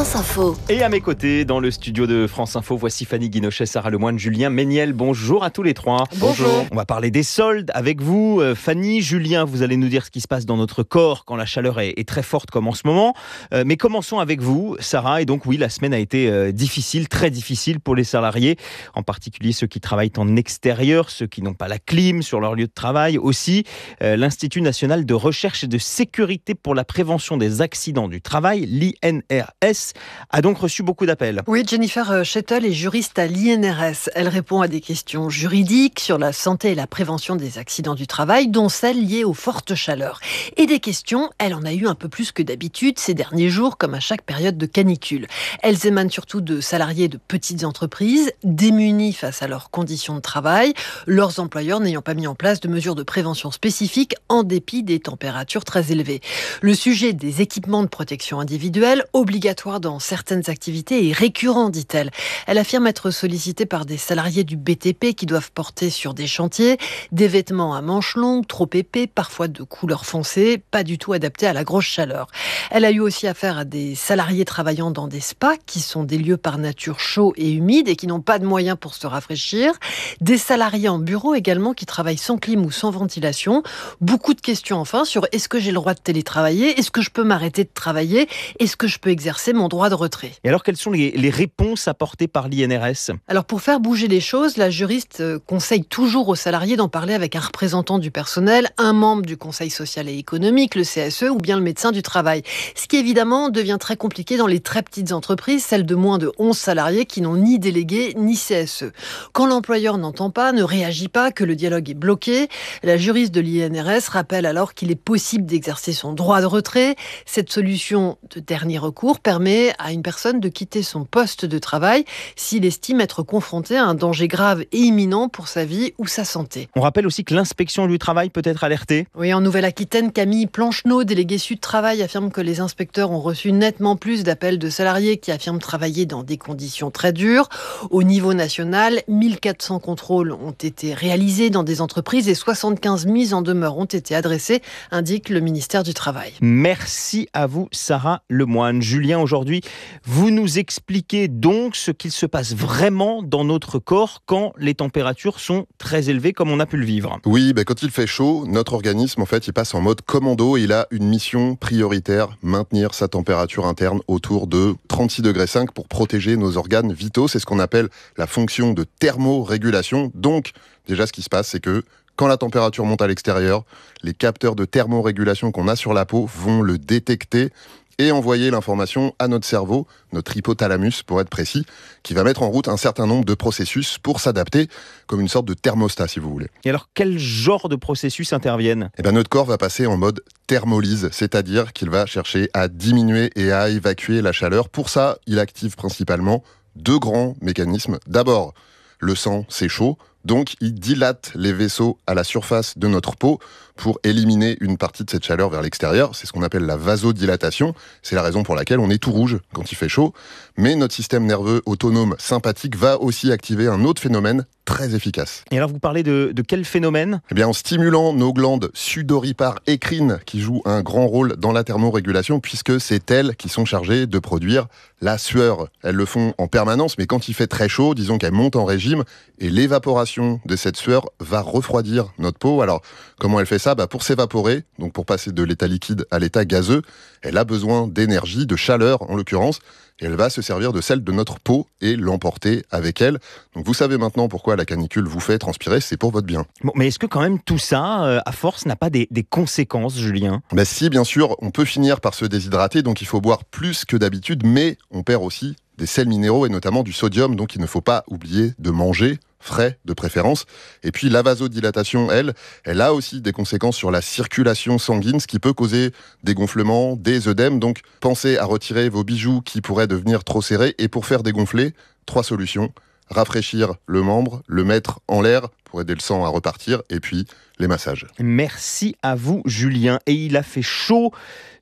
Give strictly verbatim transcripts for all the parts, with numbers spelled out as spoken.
France Info. Et à mes côtés, dans le studio de France Info, voici Fanny Guinochet, Sarah Lemoine, Julien Méniel. Bonjour à tous les trois. Bonjour. On va parler des soldes avec vous. Euh, Fanny, Julien, vous allez nous dire ce qui se passe dans notre corps quand la chaleur est, est très forte comme en ce moment. Euh, mais commençons avec vous, Sarah. Et donc oui, la semaine a été euh, difficile, très difficile pour les salariés, en particulier ceux qui travaillent en extérieur, ceux qui n'ont pas la clim sur leur lieu de travail. Aussi, euh, l'Institut national de recherche et de sécurité pour la prévention des accidents du travail, l'I N R S, a donc reçu beaucoup d'appels. Oui, Jennifer Shettle est juriste à l'I N R S. Elle répond à des questions juridiques sur la santé et la prévention des accidents du travail, dont celles liées aux fortes chaleurs. Et des questions, elle en a eu un peu plus que d'habitude ces derniers jours, comme à chaque période de canicule. Elles émanent surtout de salariés de petites entreprises, démunis face à leurs conditions de travail, leurs employeurs n'ayant pas mis en place de mesures de prévention spécifiques en dépit des températures très élevées. Le sujet des équipements de protection individuelle, obligatoires dans certaines activités, est récurrent, dit-elle. Elle affirme être sollicitée par des salariés du B T P qui doivent porter sur des chantiers des vêtements à manches longues, trop épais, parfois de couleur foncée, pas du tout adaptés à la grosse chaleur. Elle a eu aussi affaire à des salariés travaillant dans des spas, qui sont des lieux par nature chauds et humides et qui n'ont pas de moyens pour se rafraîchir. Des salariés en bureau également qui travaillent sans clim ou sans ventilation. Beaucoup de questions enfin sur est-ce que j'ai le droit de télétravailler ? Est-ce que je peux m'arrêter de travailler ? Est-ce que je peux exercer mon droit de retrait ? Et alors, quelles sont les, les réponses apportées par l'I N R S ? Alors, pour faire bouger les choses, la juriste conseille toujours aux salariés d'en parler avec un représentant du personnel, un membre du Conseil social et économique, le C S E, ou bien le médecin du travail. Ce qui, évidemment, devient très compliqué dans les très petites entreprises, celles de moins de onze salariés qui n'ont ni délégué ni C S E. Quand l'employeur n'entend pas, ne réagit pas, que le dialogue est bloqué, la juriste de l'I N R S rappelle alors qu'il est possible d'exercer son droit de retrait. Cette solution de dernier recours permet à une personne de quitter son poste de travail s'il estime être confronté à un danger grave et imminent pour sa vie ou sa santé. On rappelle aussi que l'inspection du travail peut être alertée. Oui, en Nouvelle-Aquitaine, Camille Plancheneau, déléguée Sud Travail, affirme que les inspecteurs ont reçu nettement plus d'appels de salariés qui affirment travailler dans des conditions très dures. Au niveau national, mille quatre cents contrôles ont été réalisés dans des entreprises et soixante-quinze mises en demeure ont été adressées, indique le ministère du Travail. Merci à vous, Sarah Lemoine. Julien, aujourd'hui, vous nous expliquez donc ce qu'il se passe vraiment dans notre corps quand les températures sont très élevées, comme on a pu le vivre. Oui, bah quand il fait chaud, notre organisme, en fait, il passe en mode commando et il a une mission prioritaire, maintenir sa température interne autour de trente-six degrés cinq pour protéger nos organes vitaux. C'est ce qu'on appelle la fonction de thermorégulation. Donc, déjà, ce qui se passe, c'est que quand la température monte à l'extérieur, les capteurs de thermorégulation qu'on a sur la peau vont le détecter et envoyer l'information à notre cerveau, notre hypothalamus pour être précis, qui va mettre en route un certain nombre de processus pour s'adapter, comme une sorte de thermostat si vous voulez. Et alors, quel genre de processus interviennent ? Eh ben, notre corps va passer en mode thermolyse, c'est-à-dire qu'il va chercher à diminuer et à évacuer la chaleur. Pour ça, il active principalement deux grands mécanismes. D'abord, le sang, c'est chaud, donc il dilate les vaisseaux à la surface de notre peau pour éliminer une partie de cette chaleur vers l'extérieur. C'est ce qu'on appelle la vasodilatation. C'est la raison pour laquelle on est tout rouge quand il fait chaud. Mais notre système nerveux autonome sympathique va aussi activer un autre phénomène très efficace. Et alors, vous parlez de, de quel phénomène ? Eh bien, en stimulant nos glandes sudoripares écrines qui jouent un grand rôle dans la thermorégulation puisque c'est elles qui sont chargées de produire la sueur. Elles le font en permanence, mais quand il fait très chaud, disons qu'elles montent en régime et l'évaporation de cette sueur va refroidir notre peau. Alors, comment elle fait ça ? Bah, pour s'évaporer, donc pour passer de l'état liquide à l'état gazeux, elle a besoin d'énergie, de chaleur en l'occurrence, et elle va se servir de celle de notre peau et l'emporter avec elle. Donc vous savez maintenant pourquoi la canicule vous fait transpirer, c'est pour votre bien. Bon, mais est-ce que quand même tout ça, euh, à force, n'a pas des, des conséquences, Julien ? Bah si, bien sûr, on peut finir par se déshydrater, donc il faut boire plus que d'habitude, mais on perd aussi des sels minéraux et notamment du sodium, donc il ne faut pas oublier de manger frais de préférence. Et puis la vasodilatation, elle, elle a aussi des conséquences sur la circulation sanguine, ce qui peut causer des gonflements, des œdèmes. Donc pensez à retirer vos bijoux qui pourraient devenir trop serrés. Et pour faire dégonfler, trois solutions. Rafraîchir le membre, le mettre en l'air pour aider le sang à repartir, et puis les massages. Merci à vous, Julien. Et il a fait chaud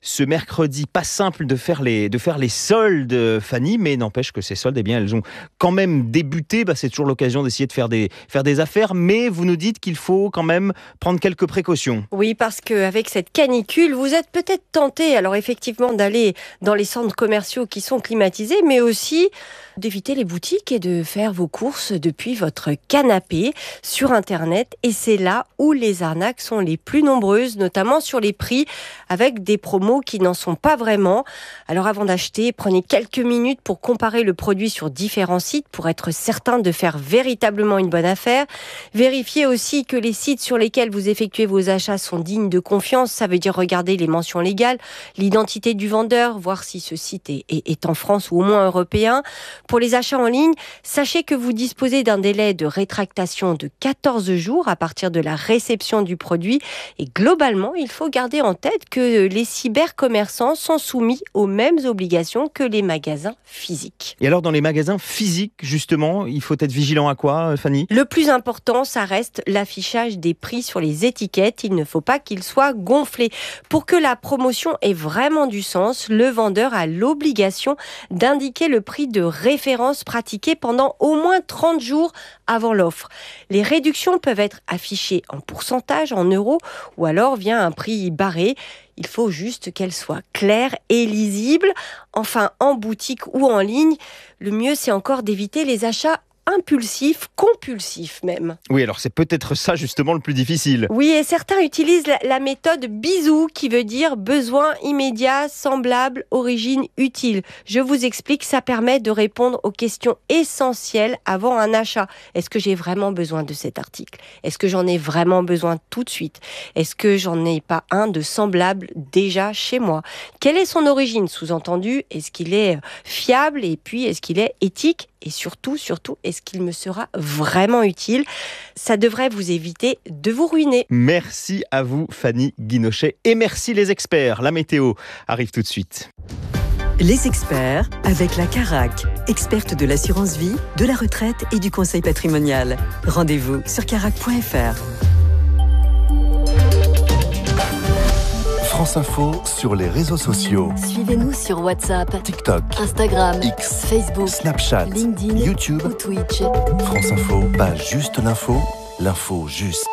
ce mercredi. Pas simple de faire les, de faire les soldes, Fanny, mais n'empêche que ces soldes, eh bien, elles ont quand même débuté. Bah, c'est toujours l'occasion d'essayer de faire des, faire des affaires, mais vous nous dites qu'il faut quand même prendre quelques précautions. Oui, parce qu'avec cette canicule, vous êtes peut-être tenté, alors effectivement, d'aller dans les centres commerciaux qui sont climatisés, mais aussi d'éviter les boutiques et de faire vos courses depuis votre canapé sur Internet. Et c'est là où les arnaques sont les plus nombreuses, notamment sur les prix, avec des promos qui n'en sont pas vraiment. Alors avant d'acheter, prenez quelques minutes pour comparer le produit sur différents sites pour être certain de faire véritablement une bonne affaire. Vérifiez aussi que les sites sur lesquels vous effectuez vos achats sont dignes de confiance. Ça veut dire regarder les mentions légales, l'identité du vendeur, voir si ce site est, est, est en France ou au moins européen. Pour les achats en ligne, sachez que vous disposez d'un délai de rétractation de quatorze jours à partir de la réception du produit. Et globalement, il faut garder en tête que les cybercommerçants sont soumis aux mêmes obligations que les magasins physiques. Et alors, dans les magasins physiques, justement, il faut être vigilant à quoi, Fanny ? Le plus important, ça reste l'affichage des prix sur les étiquettes. Il ne faut pas qu'ils soient gonflés. Pour que la promotion ait vraiment du sens, le vendeur a l'obligation d'indiquer le prix de référence pratiqué pendant au moins trente jours avant l'offre. Les réductions peuvent être affichées en pourcentage, en euros, ou alors via un prix barré. Il faut juste qu'elles soient claires et lisibles. Enfin, en boutique ou en ligne, le mieux c'est encore d'éviter les achats impulsif, compulsif même. Oui, alors c'est peut-être ça justement le plus difficile. Oui, et certains utilisent la, la méthode bisou qui veut dire besoin immédiat, semblable, origine utile. Je vous explique, ça permet de répondre aux questions essentielles avant un achat. Est-ce que j'ai vraiment besoin de cet article ? Est-ce que j'en ai vraiment besoin tout de suite ? Est-ce que j'en ai pas un de semblable déjà chez moi ? Quelle est son origine ? Sous-entendu, est-ce qu'il est fiable ? Et puis, est-ce qu'il est éthique ? Et surtout, surtout, est-ce qu'il me sera vraiment utile ? Ça devrait vous éviter de vous ruiner. Merci à vous, Fanny Guinochet. Et merci les experts. La météo arrive tout de suite. Les experts avec la Carac, experte de l'assurance vie, de la retraite et du conseil patrimonial. Rendez-vous sur carac point f r. France Info sur les réseaux sociaux. Suivez-nous sur WhatsApp, TikTok, Instagram, X, Facebook, Snapchat, LinkedIn, YouTube ou Twitch. France Info, pas juste l'info, l'info juste.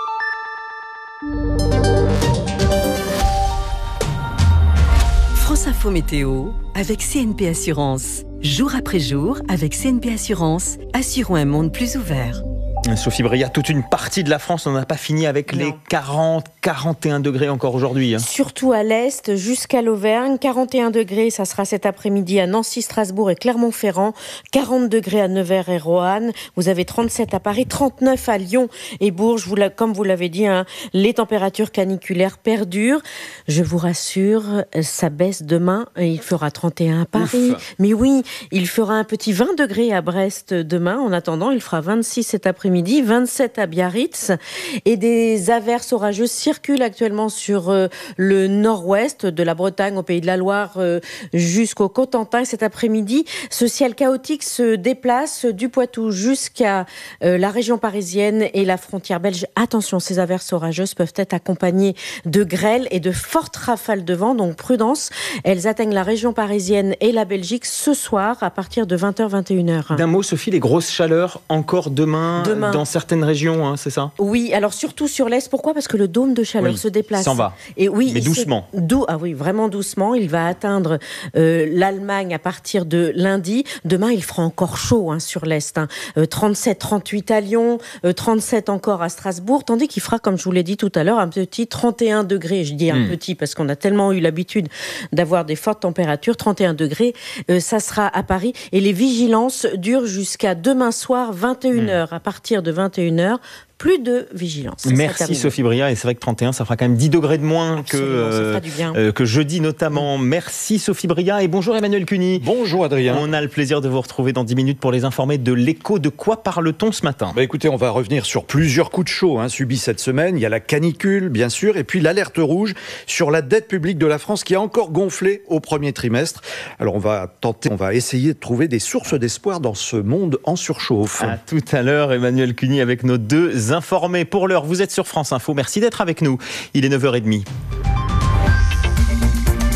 France Info Météo avec C N P Assurance. Jour après jour, avec C N P Assurance, assurons un monde plus ouvert. Sophie Bria, toute une partie de la France, on n'a pas fini avec non. les quarante, quarante et un degrés encore aujourd'hui. Hein. Surtout à l'est, jusqu'à l'Auvergne. quarante et un degrés, ça sera cet après-midi à Nancy, Strasbourg et Clermont-Ferrand. quarante degrés à Nevers et Roanne. Vous avez trente-sept à Paris, trente-neuf à Lyon et Bourges. Vous, comme vous l'avez dit, hein, les températures caniculaires perdurent. Je vous rassure, ça baisse demain. Il fera trente et un à Paris. Ouf. Mais oui, il fera un petit vingt degrés à Brest demain. En attendant, il fera vingt-six cet après-midi. Midi, vingt-sept à Biarritz et des averses orageuses circulent actuellement sur euh, le nord-ouest de la Bretagne au Pays de la Loire euh, jusqu'au Cotentin. Cet après-midi, ce ciel chaotique se déplace du Poitou jusqu'à euh, la région parisienne et la frontière belge. Attention, ces averses orageuses peuvent être accompagnées de grêles et de fortes rafales de vent, donc prudence. Elles atteignent la région parisienne et la Belgique ce soir à partir de vingt heures, vingt et une heures. D'un mot, Sophie, les grosses chaleurs encore demain, demain. Dans certaines régions, hein, c'est ça ? Oui, alors surtout sur l'Est. Pourquoi ? Parce que le dôme de chaleur oui, se déplace. S'en va. Et oui, mais doucement. Dou- ah oui, vraiment doucement. Il va atteindre euh, l'Allemagne à partir de lundi. Demain, il fera encore chaud hein, sur l'Est. Hein. Euh, trente-sept, trente-huit à Lyon, euh, trente-sept encore à Strasbourg. Tandis qu'il fera, comme je vous l'ai dit tout à l'heure, un petit trente et un degrés. Je dis un mmh. petit parce qu'on a tellement eu l'habitude d'avoir des fortes températures. trente et un degrés, euh, ça sera à Paris. Et les vigilances durent jusqu'à demain soir, vingt et une heures. Mmh. À partir de vingt et une heures, plus de vigilance. Merci Sophie Bria, et c'est vrai que trente et un, ça fera quand même dix degrés de moins que, euh, euh, que jeudi notamment. Mmh. Merci Sophie Bria, et bonjour Emmanuel Cuny. Bonjour Adrien. On a le plaisir de vous retrouver dans dix minutes pour les informer de l'écho. De quoi parle-t-on ce matin ? Bah écoutez, on va revenir sur plusieurs coups de chaud hein, subis cette semaine. Il y a la canicule, bien sûr, et puis l'alerte rouge sur la dette publique de la France qui a encore gonflé au premier trimestre. Alors on va tenter, on va essayer de trouver des sources d'espoir dans ce monde en surchauffe. À tout à l'heure, Emmanuel Cuny avec nos deux informés. Pour l'heure, vous êtes sur France Info. Merci d'être avec nous. Il est neuf heures trente.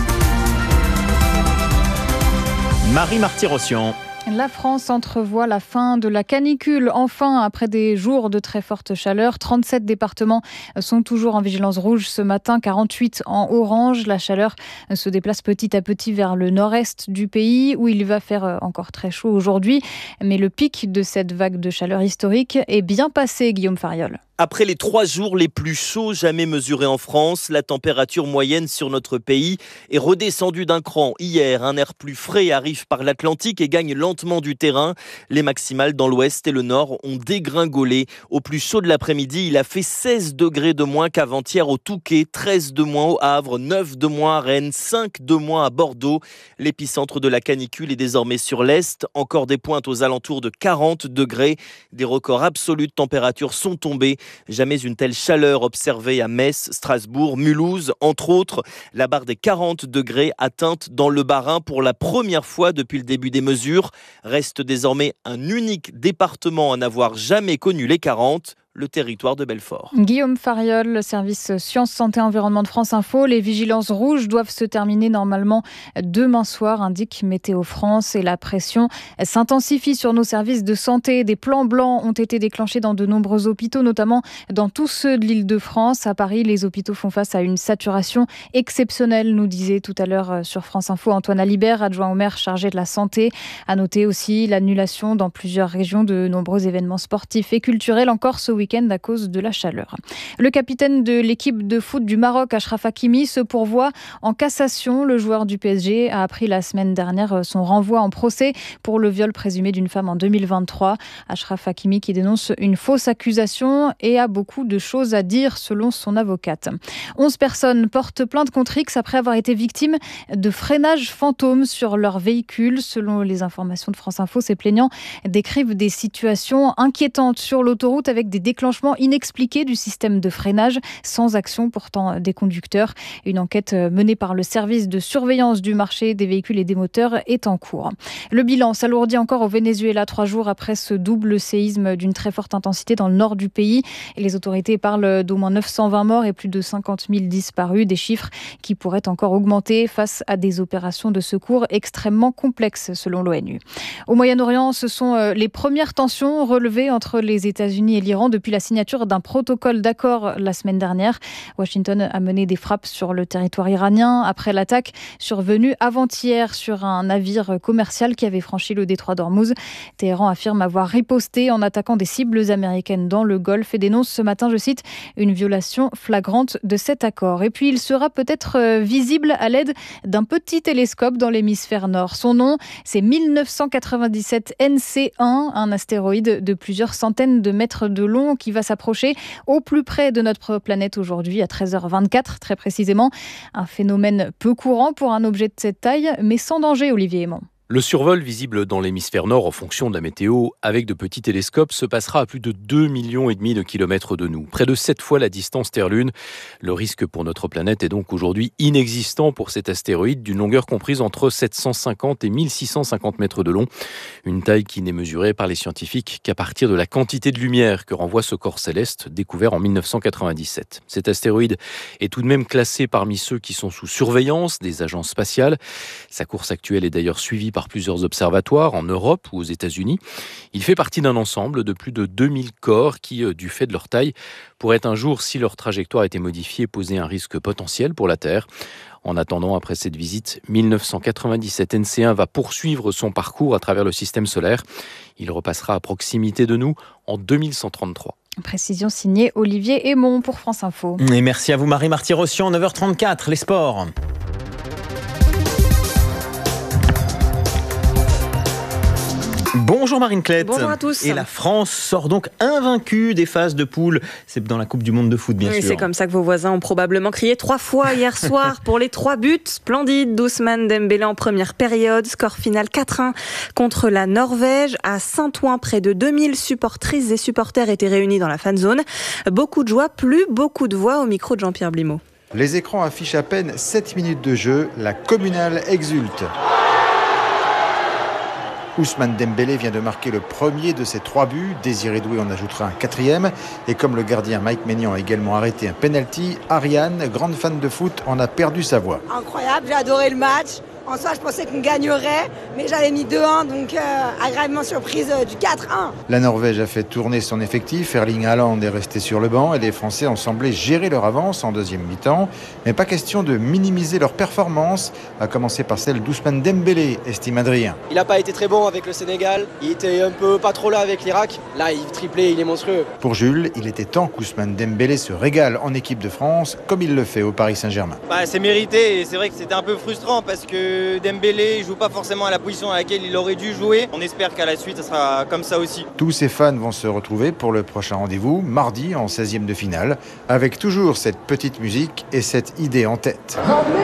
Marie Marty-Rossian. La France entrevoit la fin de la canicule. Enfin, après des jours de très forte chaleur, trente-sept départements sont toujours en vigilance rouge ce matin, quarante-huit en orange. La chaleur se déplace petit à petit vers le nord-est du pays où il va faire encore très chaud aujourd'hui. Mais le pic de cette vague de chaleur historique est bien passé, Guillaume Fariol. Après les trois jours les plus chauds jamais mesurés en France, la température moyenne sur notre pays est redescendue d'un cran. Hier, un air plus frais arrive par l'Atlantique et gagne lentement du terrain. Les maximales dans l'ouest et le nord ont dégringolé. Au plus chaud de l'après-midi, il a fait seize degrés de moins qu'avant-hier au Touquet, treize de moins au Havre, neuf de moins à Rennes, cinq de moins à Bordeaux. L'épicentre de la canicule est désormais sur l'est. Encore des pointes aux alentours de quarante degrés. Des records absolus de température sont tombés. Jamais une telle chaleur observée à Metz, Strasbourg, Mulhouse, entre autres. La barre des quarante degrés atteinte dans le Bas-Rhin pour la première fois depuis le début des mesures. Reste désormais un unique département à n'avoir jamais connu les quarante. Le territoire de Belfort. Guillaume Fariol, service Sciences, Santé, Environnement de France Info. Les vigilances rouges doivent se terminer normalement demain soir, indique Météo France. Et la pression s'intensifie sur nos services de santé. Des plans blancs ont été déclenchés dans de nombreux hôpitaux, notamment dans tous ceux de l'Île-de-France. À Paris, les hôpitaux font face à une saturation exceptionnelle, nous disait tout à l'heure sur France Info Antoine Alibert, adjoint au maire chargé de la santé. À noter aussi l'annulation dans plusieurs régions de nombreux événements sportifs et culturels encore ce week-end à cause de la chaleur. Le capitaine de l'équipe de foot du Maroc, Achraf Hakimi, se pourvoit en cassation. Le joueur du P S G a appris la semaine dernière son renvoi en procès pour le viol présumé d'une femme en deux mille vingt-trois. Achraf Hakimi qui dénonce une fausse accusation et a beaucoup de choses à dire selon son avocate. onze personnes portent plainte contre X après avoir été victimes de freinage fantôme sur leur véhicule. Selon les informations de France Info, ces plaignants décrivent des situations inquiétantes sur l'autoroute avec des déclenchements inexpliqués du système de freinage sans action pourtant des conducteurs. Une enquête menée par le service de surveillance du marché des véhicules et des moteurs est en cours. Le bilan s'alourdit encore au Venezuela trois jours après ce double séisme d'une très forte intensité dans le nord du pays. Et les autorités parlent d'au moins neuf cent vingt morts et plus de cinquante mille disparus, des chiffres qui pourraient encore augmenter face à des opérations de secours extrêmement complexes selon l'ONU. Au Moyen-Orient, ce sont les premières tensions relevées entre les États-Unis et l'Iran depuis la signature d'un protocole d'accord la semaine dernière. Washington a mené des frappes sur le territoire iranien après l'attaque survenue avant-hier sur un navire commercial qui avait franchi le détroit d'Ormuz. Téhéran affirme avoir riposté en attaquant des cibles américaines dans le Golfe et dénonce ce matin, je cite, une violation flagrante de cet accord. Et puis il sera peut-être visible à l'aide d'un petit télescope dans l'hémisphère nord. Son nom, c'est mille neuf cent quatre-vingt-dix-sept N C un, un astéroïde de plusieurs centaines de mètres de long qui va s'approcher au plus près de notre planète aujourd'hui à treize heures vingt-quatre très précisément. Un phénomène peu courant pour un objet de cette taille, mais sans danger, Olivier Aymon. Le survol visible dans l'hémisphère nord en fonction de la météo avec de petits télescopes se passera à plus de deux millions et demi de kilomètres de nous, près de sept fois la distance Terre-Lune. Le risque pour notre planète est donc aujourd'hui inexistant pour cet astéroïde d'une longueur comprise entre sept cent cinquante et mille six cent cinquante mètres de long, une taille qui n'est mesurée par les scientifiques qu'à partir de la quantité de lumière que renvoie ce corps céleste découvert en mille neuf cent quatre-vingt-dix-sept. Cet astéroïde est tout de même classé parmi ceux qui sont sous surveillance des agences spatiales. Sa course actuelle est d'ailleurs suivie par plusieurs observatoires en Europe ou aux États-Unis. Il fait partie d'un ensemble de plus de deux mille corps qui, du fait de leur taille, pourraient un jour, si leur trajectoire était modifiée, poser un risque potentiel pour la Terre. En attendant, après cette visite, mille neuf cent quatre-vingt-dix-sept N C un va poursuivre son parcours à travers le système solaire. Il repassera à proximité de nous en deux mille cent trente-trois. Précision signée Olivier Aymon pour France Info. Et merci à vous Marie Marty-Rossian, neuf heures trente-quatre, les sports. Bonjour Marine Klett. Bonjour à tous. Et la France sort donc invaincue des phases de poule. C'est dans la Coupe du Monde de foot, bien oui, sûr. C'est comme ça que vos voisins ont probablement crié trois fois hier soir pour les trois buts. Splendide d'Ousmane Dembélé en première période. Score final quatre un contre la Norvège. À Saint-Ouen, près de deux mille supportrices et supporters étaient réunis dans la fan zone. Beaucoup de joie, plus beaucoup de voix au micro de Jean-Pierre Blimaud. Les écrans affichent à peine sept minutes de jeu. La communale exulte. Ousmane Dembélé vient de marquer le premier de ses trois buts. Désiré Doué en ajoutera un quatrième. Et comme le gardien Mike Maignan a également arrêté un penalty, Ariane, grande fan de foot, en a perdu sa voix. Incroyable, j'ai adoré le match. En soi, je pensais qu'on gagnerait, mais j'avais mis deux un, donc euh, agréablement surprise euh, du quatre un. La Norvège a fait tourner son effectif, Erling Haaland est resté sur le banc et les Français ont semblé gérer leur avance en deuxième mi-temps. Mais pas question de minimiser leur performance, à commencer par celle d'Ousmane Dembélé, estime Adrien. Il n'a pas été très bon avec le Sénégal, il était un peu pas trop là avec l'Irak. Là, il triplait, il est monstrueux. Pour Jules, il était temps qu'Ousmane Dembélé se régale en équipe de France, comme il le fait au Paris Saint-Germain. Bah, c'est mérité et c'est vrai que c'était un peu frustrant parce que Dembélé joue pas forcément à la position à laquelle il aurait dû jouer. On espère qu'à la suite, ça sera comme ça aussi. Tous ces fans vont se retrouver pour le prochain rendez-vous, mardi en seizième de finale, avec toujours cette petite musique et cette idée en tête.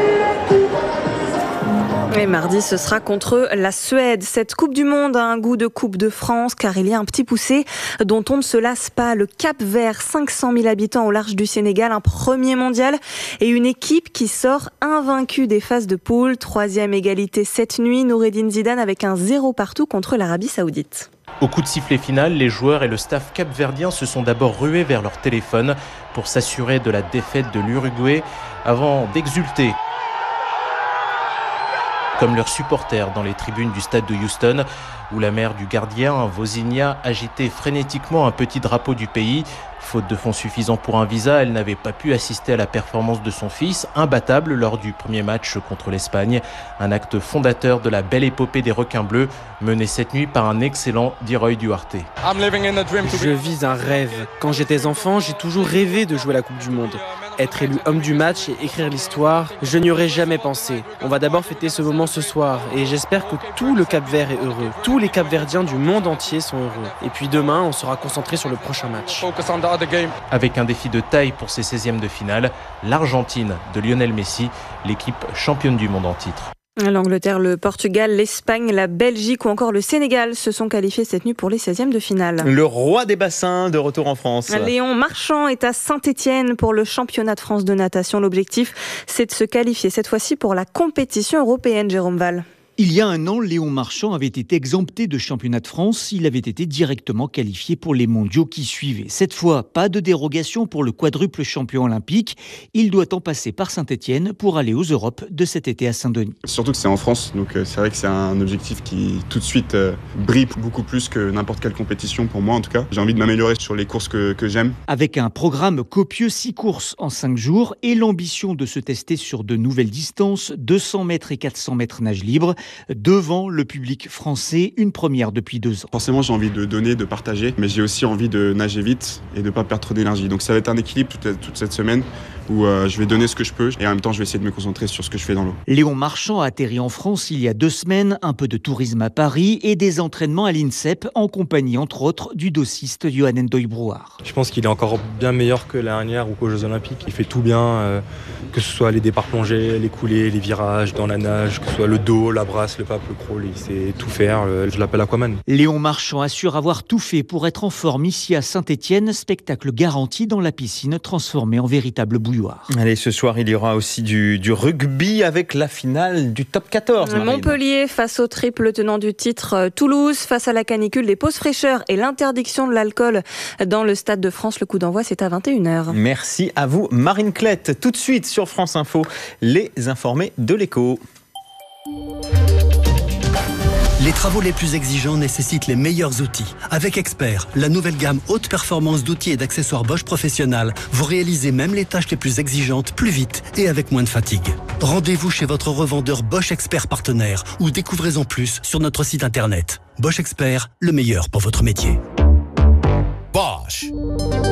Et mardi, ce sera contre la Suède. Cette Coupe du Monde a un goût de Coupe de France car il y a un petit poussé dont on ne se lasse pas. Le Cap-Vert, cinq cent mille habitants au large du Sénégal, un premier mondial et une équipe qui sort invaincue des phases de poule. Troisième égalité cette nuit, Noureddine Zidane avec un zéro partout contre l'Arabie Saoudite. Au coup de sifflet final, les joueurs et le staff capverdien se sont d'abord rués vers leur téléphone pour s'assurer de la défaite de l'Uruguay avant d'exulter. Comme leurs supporters dans les tribunes du stade de Houston, où la mère du gardien, Vozinha, agitait frénétiquement un petit drapeau du pays. Faute de fonds suffisants pour un visa, elle n'avait pas pu assister à la performance de son fils, imbattable lors du premier match contre l'Espagne. Un acte fondateur de la belle épopée des requins bleus, menée cette nuit par un excellent Diroy Duarte. Je vis un rêve. Quand j'étais enfant, j'ai toujours rêvé de jouer la Coupe du Monde. Être élu homme du match et écrire l'histoire, je n'y aurais jamais pensé. On va d'abord fêter ce moment ce soir et j'espère que tout le Cap-Vert est heureux. Tous les Cap-Verdiens du monde entier sont heureux. Et puis demain, on sera concentré sur le prochain match. Avec un défi de taille pour ces seizièmes de finale, l'Argentine de Lionel Messi, l'équipe championne du monde en titre. L'Angleterre, le Portugal, l'Espagne, la Belgique ou encore le Sénégal se sont qualifiés cette nuit pour les seizièmes de finale. Le roi des bassins de retour en France. Léon Marchand est à Saint-Étienne pour le championnat de France de natation. L'objectif, c'est de se qualifier cette fois-ci pour la compétition européenne, Jérôme Val. Il y a un an, Léon Marchand avait été exempté de championnat de France. Il avait été directement qualifié pour les mondiaux qui suivaient. Cette fois, pas de dérogation pour le quadruple champion olympique. Il doit en passer par Saint-Étienne pour aller aux Europes de cet été à Saint-Denis. Surtout que c'est en France, donc c'est vrai que c'est un objectif qui tout de suite brille beaucoup plus que n'importe quelle compétition pour moi en tout cas. J'ai envie de m'améliorer sur les courses que, que j'aime. Avec un programme copieux, six courses en cinq jours et l'ambition de se tester sur de nouvelles distances, deux cents mètres et quatre cents mètres nage libre. Devant le public français, une première depuis deux ans. Forcément, j'ai envie de donner, de partager, mais j'ai aussi envie de nager vite et de ne pas perdre trop d'énergie. Donc ça va être un équilibre toute, toute cette semaine où euh, je vais donner ce que je peux et en même temps, je vais essayer de me concentrer sur ce que je fais dans l'eau. Léon Marchand a atterri en France il y a deux semaines, un peu de tourisme à Paris et des entraînements à l'INSEP en compagnie, entre autres, du dossiste Johan Ndoye-Brouard. Je pense qu'il est encore bien meilleur que l'année dernière ou qu'aux Jeux Olympiques. Il fait tout bien, euh, que ce soit les départs plongés, les coulées, les virages dans la nage, que ce soit le dos, la brasse, le pape, le crawl, il sait tout faire. Je l'appelle Aquaman. Léon Marchand assure avoir tout fait pour être en forme ici à Saint-Étienne. Spectacle garanti dans la piscine transformée en véritable bouilloire. Allez, ce soir, il y aura aussi du, du rugby avec la finale du top quatorze. Marine. Montpellier face au triple tenant du titre Toulouse, face à la canicule, des pauses fraîcheurs et l'interdiction de l'alcool dans le Stade de France. Le coup d'envoi, c'est à vingt et une heures. Merci à vous, Marine Clette. Tout de suite sur France Info, les informés de l'écho. Les travaux les plus exigeants nécessitent les meilleurs outils. Avec Expert, la nouvelle gamme haute performance d'outils et d'accessoires Bosch Professionnel, vous réalisez même les tâches les plus exigeantes plus vite et avec moins de fatigue. Rendez-vous chez votre revendeur Bosch Expert partenaire ou découvrez-en plus sur notre site internet. Bosch Expert, le meilleur pour votre métier. Bosch.